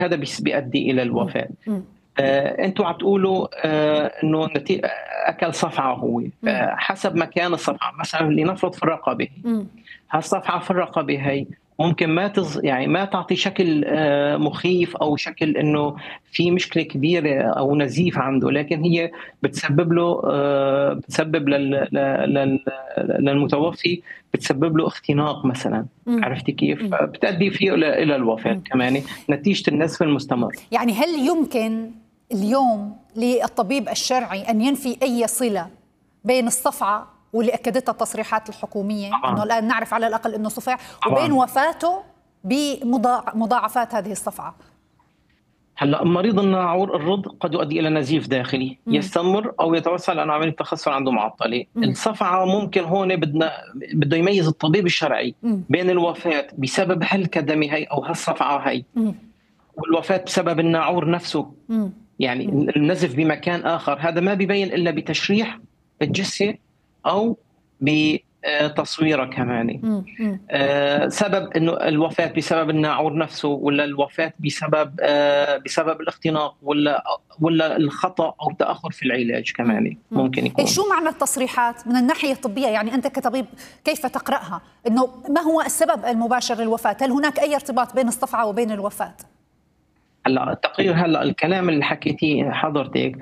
هذا بيؤدي الى الوفاه. انتوا عم تقولوا انه اكل صفعه هو، حسب مكان الصفعه، مثلا لنفرض في الرقبه، هالصفعه في الرقبه هي ممكن يعني ما تعطي شكل مخيف او شكل انه في مشكله كبيره او نزيف عنده، لكن هي بتسبب له بتسبب للمتوفي، بتسبب له اختناق مثلا. عرفتي كيف؟ بتؤدي فيه الى الوفاه كمان نتيجه النزف المستمر. يعني هل يمكن اليوم للطبيب الشرعي ان ينفي اي صله بين الصفعه واللي اكدتها التصريحات الحكوميه انه الان نعرف على الاقل انه صفع، وبين وفاته بمضاعفات هذه الصفعه؟ هلا مريض الناعور الرض قد يؤدي الى نزيف داخلي يستمر او يتوسع لانه عمليه التخثر عنده معطله. الصفعه ممكن هون بده يميز الطبيب الشرعي بين الوفاه بسبب هالكدمه هي او هالصفعه هي والوفاه بسبب الناعور نفسه. يعني النزف بمكان اخر هذا ما بيبين الا بتشريح الجثه او بتصويره كمان. سبب انه الوفاه بسبب الناعور نفسه، ولا الوفاه بسبب الاختناق، ولا الخطا او تاخر في العلاج كمان ممكن يكون. شو معنى التصريحات من الناحيه الطبيه؟ يعني انت كطبيب كيف تقراها؟ انه ما هو السبب المباشر للوفاه؟ هل هناك اي ارتباط بين الصفعه وبين الوفاه؟ هلا التقرير، هلا الكلام اللي حكيتيه حضرتك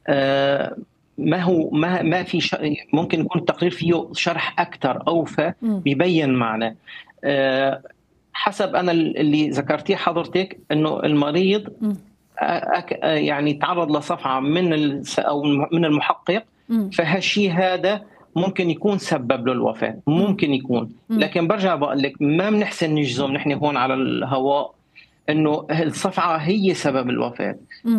ما في ممكن يكون التقرير فيه شرح اكثر اوفى بيبين معنى. حسب انا اللي ذكرتيه حضرتك انه المريض يعني تعرض لصفعه او من المحقق، فهالشيء هذا ممكن يكون سبب له الوفاه، ممكن يكون. لكن برجع بقول لك ما بنحسن نجزم نحن هون على الهواء انه الصفعه هي سبب الوفاه.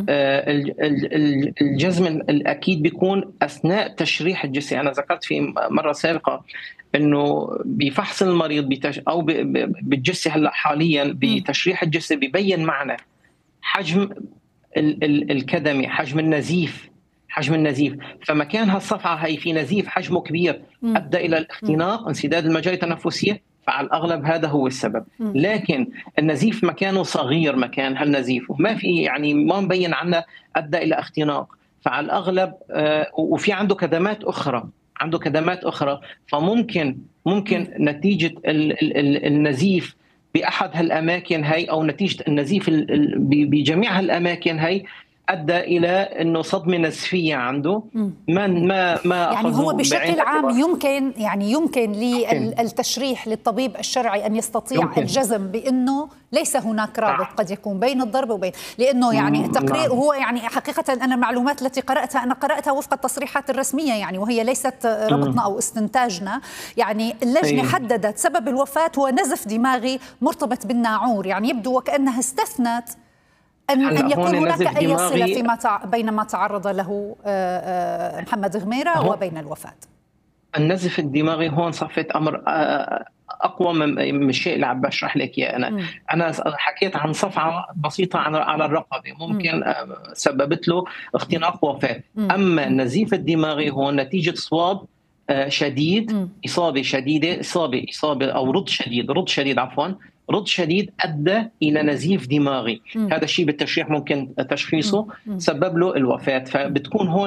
الجزم الاكيد بيكون اثناء تشريح الجثه. انا ذكرت في مره سابقه انه بفحص المريض او بالجثه هلا حاليا بتشريح الجثه بيبين معنا حجم الكدمه، حجم النزيف. فمكان هالصفعه هي في نزيف حجمه كبير ادى الى الاختناق، انسداد المجاري التنفسيه، فعلى الأغلب هذا هو السبب. لكن النزيف مكانه صغير، مكان هالنزيف وما في يعني ما مبين عنا أدى إلى اختناق، فعلى الأغلب وفي عنده كدمات أخرى فممكن نتيجة النزيف بأحد هالأماكن هي أو نتيجة النزيف بجميع هالأماكن هي أدى إلى إنه صدمة نزفية عنده. ما يعني هو بشكل عام يمكن للتشريح للطبيب الشرعي أن يستطيع الجزم بأنه ليس هناك رابط قد يكون بين الضرب وبين، لأنه يعني التقرير هو يعني حقيقة أنا المعلومات التي قرأتها وفق التصريحات الرسمية يعني، وهي ليست ربطنا أو استنتاجنا. يعني اللجنة حددت سبب الوفاة هو نزف دماغي مرتبط بالناعور، يعني يبدو وكأنها استثنت أن يكون هناك أي صلة بين ما تعرض له محمد غميرة وبين الوفاة. النزف الدماغي هون صفت أمر أقوى من الشيء اللي عم بشرح لك إياه. أنا حكيت عن صفعة بسيطة على الرقبة ممكن سببت له اختناق وفاة. أما النزيف الدماغي هون نتيجة صواب شديد، إصابة أو رض شديد أدى إلى نزيف دماغي. هذا الشيء بالتشريح ممكن تشخيصه سبب له الوفاة. فبتكون هون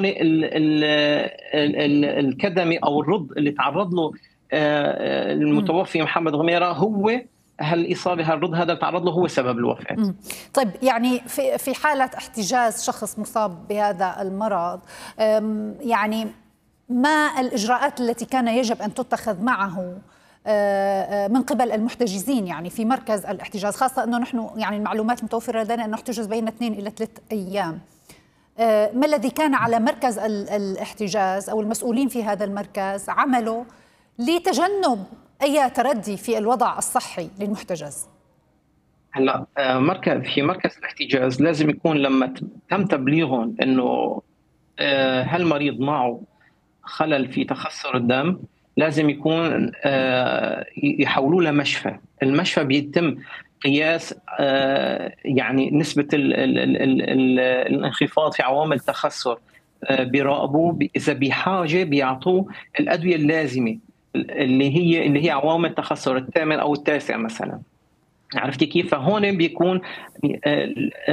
الكدمة أو الرض اللي تعرض له المتوفي محمد غميرة هو هالإصابة، هالرض هذا تعرض له هو سبب الوفاة. طيب يعني في حالة احتجاز شخص مصاب بهذا المرض، يعني ما الإجراءات التي كان يجب أن تتخذ معه من قبل المحتجزين يعني في مركز الاحتجاز، خاصة أنه نحن يعني المعلومات المتوفرة لدينا أنه احتجز بين 2 إلى 3 أيام. ما الذي كان على مركز الاحتجاز أو المسؤولين في هذا المركز عمله لتجنب أي تردي في الوضع الصحي للمحتجز؟ هلا في مركز الاحتجاز لازم يكون لما تم تبليغهم انه هالمريض معه خلل في تخثر الدم، لازم يكون يحولوه لمشفى. المشفى بيتم قياس يعني نسبة الانخفاض في عوامل التخثر، بيراقبوه إذا بحاجة بيعطوه الأدوية اللازمة اللي هي عوامل التخثر 8 أو 9 مثلا. عرفتي كيف؟ فهون بيكون